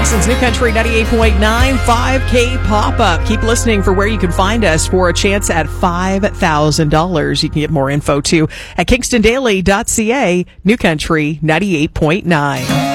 Austin's New Country 98.9 5K pop-up. Keep listening for where you can find us for a chance at $5,000. You can get more info too at KingstonDaily.ca. New Country 98.9.